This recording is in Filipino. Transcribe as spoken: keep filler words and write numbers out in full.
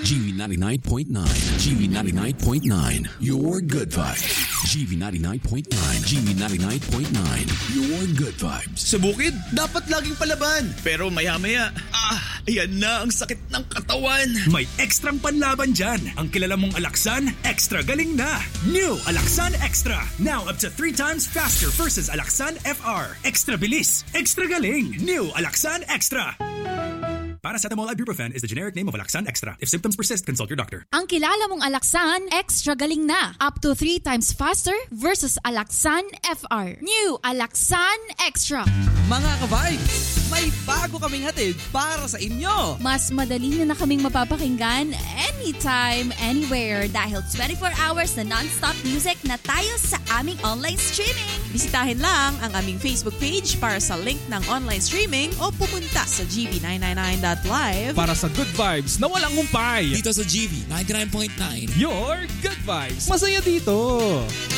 G V ninety-nine point nine. G V ninety-nine point nine. Your good vibes. G V ninety-nine point nine. G V ninety-nine point nine. Your good vibes. Sa bukid, dapat laging palaban. Pero maya-maya, ah, ayan na ang sakit ng katawan. May ekstrang panlaban dyan. Ang kilala mong Alaxan, extra galing na. New Alaxan Extra. Now up to three times faster versus Alaxan F R. Extra bilis, extra galing. New Alaxan Extra. Paracetamol Ibuprofen is the generic name of Alaxan Extra. If symptoms persist, consult your doctor. Ang kilala mong Alaxan, extra galing na. Up to three times faster versus Alaxan F R. New Alaxan Extra. Mga ka-vibes, may bago kaming hatid para sa inyo. Mas madali na na kaming mapapakinggan anytime, anywhere dahil twenty-four hours na non-stop music na tayo sa aming online streaming. Bisitahin lang ang aming Facebook page para sa link ng online streaming o pumunta sa G V nine ninety-nine dot live para sa good vibes na walang humpay. Dito sa G V ninety-nine point nine. Your good vibes. Masaya dito.